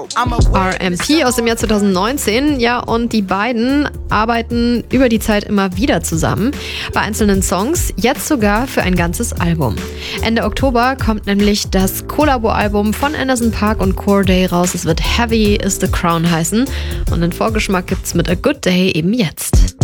RMP aus dem Jahr 2019, ja, und die beiden arbeiten über die Zeit immer wieder zusammen, bei einzelnen Songs, jetzt sogar für ein ganzes Album. Ende Oktober kommt nämlich das Collabo-Album von Anderson .Paak und Cordae raus. Es wird Heavy is the Crown heißen und einen Vorgeschmack gibt's mit A Good Day eben jetzt.